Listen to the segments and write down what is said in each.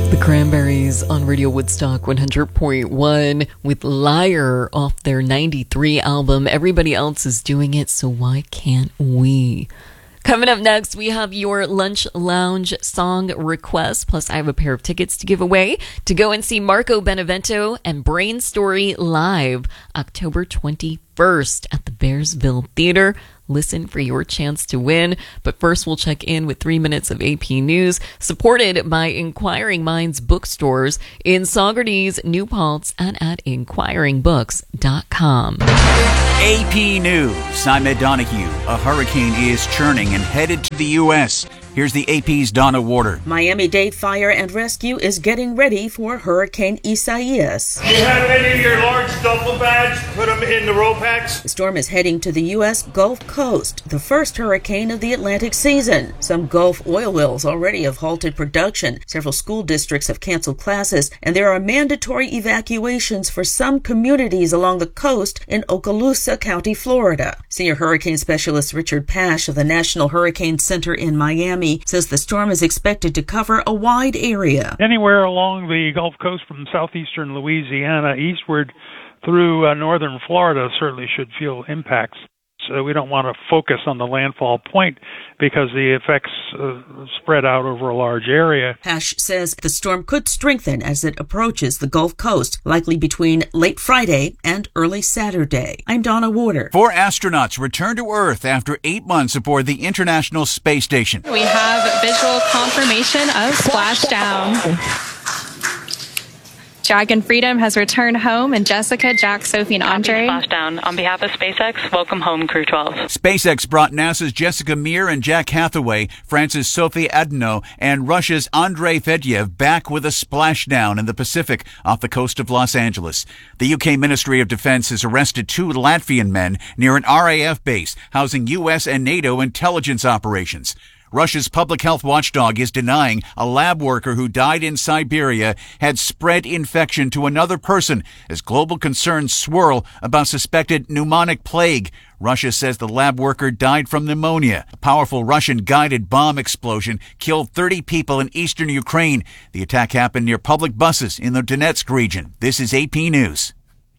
The Cranberries on Radio Woodstock 100.1 with Liar off their 93 album. Everybody else is doing it, so why can't we? Coming up next, we have your Lunch Lounge song request. Plus, I have a pair of tickets to give away to go and see Marco Benevento and Brain Story live October 21st at the Bearsville Theater. Listen for your chance to win. But first, we'll check in with 3 minutes of AP News, supported by Inquiring Minds bookstores in Saugerties, New Paltz, and at inquiringbooks.com. AP News. I'm Ed Donahue. A hurricane is churning and headed to the U.S. Here's the AP's Donna Warder. Miami-Dade Fire and Rescue is getting ready for Hurricane Isaias. Do you have any of your large duffel bags? Put them in the row packs. The storm is heading to the U.S. Gulf Coast, the first hurricane of the Atlantic season. Some Gulf oil wells already have halted production. Several school districts have canceled classes, and there are mandatory evacuations for some communities along the coast in Okaloosa County, Florida. Senior hurricane specialist Richard Pash of the National Hurricane Center in Miami says the storm is expected to cover a wide area. Anywhere along the Gulf Coast from southeastern Louisiana eastward through northern Florida certainly should feel impacts. So we don't want to focus on the landfall point because the effects spread out over a large area. Pash says the storm could strengthen as it approaches the Gulf Coast, likely between late Friday and early Saturday. I'm Donna Warder. 4 astronauts return to Earth after 8 months aboard the International Space Station. We have visual confirmation of splashdown. Dragon Freedom has returned home, and Jessica, Jack, Sophie, and Andre. Splashdown. On behalf of SpaceX, welcome home, Crew 12. SpaceX brought NASA's Jessica Meir and Jack Hathaway, France's Sophie Adno, and Russia's Andrei Fedyev back with a splashdown in the Pacific off the coast of Los Angeles. The UK Ministry of Defense has arrested 2 Latvian men near an RAF base housing US and NATO intelligence operations. Russia's public health watchdog is denying a lab worker who died in Siberia had spread infection to another person as global concerns swirl about suspected pneumonic plague. Russia says the lab worker died from pneumonia. A powerful Russian-guided bomb explosion killed 30 people in eastern Ukraine. The attack happened near public buses in the Donetsk region. This is AP News.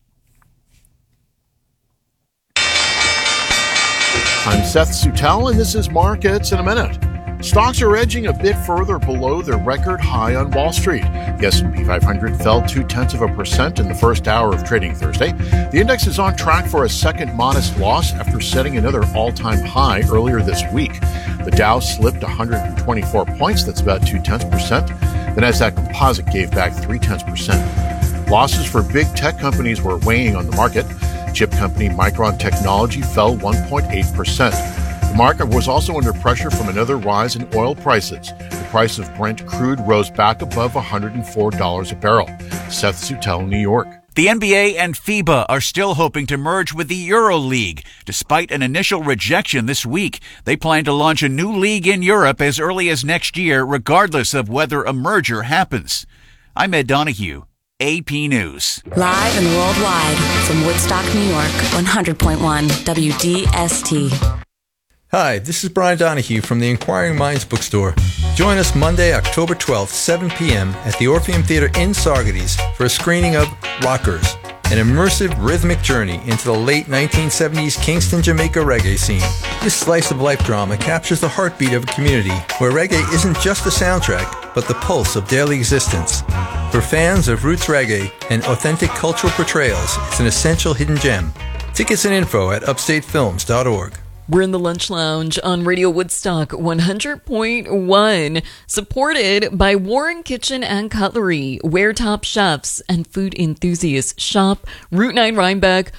I'm Seth Sutell, and this is Markets in a Minute. Stocks are edging a bit further below their record high on Wall Street. The S&P 500 fell 0.2% in the first hour of trading Thursday. The index is on track for a second modest loss after setting another all-time high earlier this week. The Dow slipped 124 points, that's about 0.2%. The Nasdaq Composite gave back 0.3%. Losses for big tech companies were weighing on the market. Chip company Micron Technology fell 1.8%. The market was also under pressure from another rise in oil prices. The price of Brent crude rose back above $104 a barrel. Seth Sutell, New York. The NBA and FIBA are still hoping to merge with the EuroLeague. Despite an initial rejection this week, they plan to launch a new league in Europe as early as next year, regardless of whether a merger happens. I'm Ed Donahue. AP News. Live and worldwide from Woodstock, New York, 100.1 WDST. Hi, this is Brian Donahue from the Inquiring Minds bookstore. Join us Monday, October 12th, 7 p.m. at the Orpheum Theater in Saugerties for a screening of Rockers, an immersive rhythmic journey into the late 1970s Kingston, Jamaica reggae scene. This slice-of-life drama captures the heartbeat of a community where reggae isn't just a soundtrack, but the pulse of daily existence. For fans of roots reggae and authentic cultural portrayals, it's an essential hidden gem. Tickets and info at upstatefilms.org. We're in the Lunch Lounge on Radio Woodstock 100.1, supported by Warren Kitchen and Cutlery, where top chefs and food enthusiasts shop. Route 9 Rhinebeck,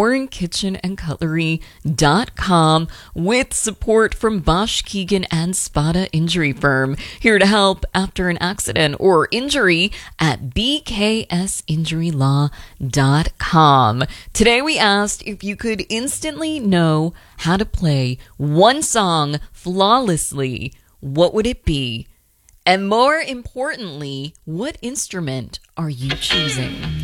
warrenkitchenandcutlery.com, with support from Bosch, Keegan, and Spada Injury Firm. Here to help after an accident or injury at bksinjurylaw.com. Today we asked if you could instantly know how to play one song flawlessly, what would it be? And more importantly, what instrument are you choosing?